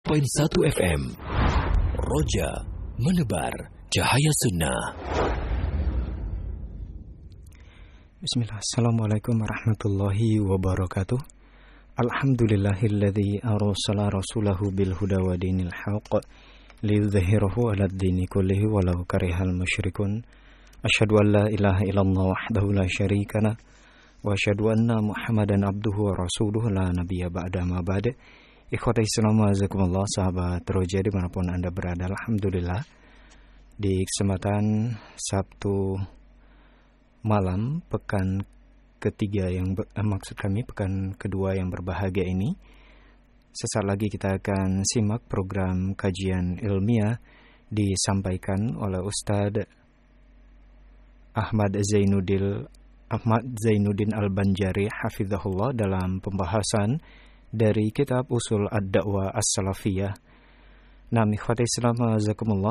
FM. Roja menebar cahaya sunnah. Bismillah. Assalamualaikum warahmatullahi wabarakatuh. Alhamdulillahilladzi arsala rasulahu bil huda wa dinil haqq liyudhhirahu 'alad dini kullihi walau karihal musyrikun. Asyhadu an la ilaha illallah wahdahu la syarika lah wa asyhadu anna Muhammadan abduhu wa rasuluhu la nabiyya ba'da ma ba'da. Ikhwata Islam azakumullah, sahabat Roja dimanapun Anda berada, alhamdulillah di kesempatan Sabtu malam pekan ketiga pekan kedua yang berbahagia ini, sesaat lagi kita akan simak program kajian ilmiah disampaikan oleh Ustadz Ahmad Zainuddin Al-Banjari hafizahullah dalam pembahasan dari kitab Usul Ad-Da'wah As-Salafiyah. Ikhwati Islam azakumullah,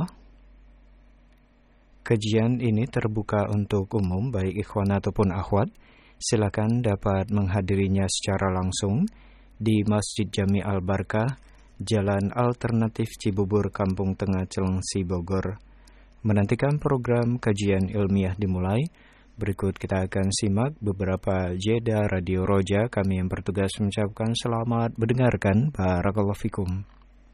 kajian ini terbuka untuk umum, baik ikhwan ataupun akhwat. Silakan dapat menghadirinya secara langsung di Masjid Jami Al-Barkah, Jalan Alternatif Cibubur, Kampung Tengah, Cilengsi, Bogor. Menantikan program kajian ilmiah dimulai, berikut kita akan simak beberapa jeda Radio Roja. Kami yang bertugas mengucapkan selamat mendengarkan. Barakallahu fikum.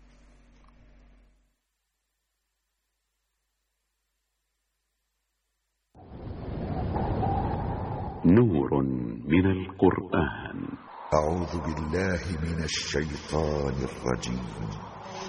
نور من القرآن. أعوذ بالله من الشيطان الرجيم.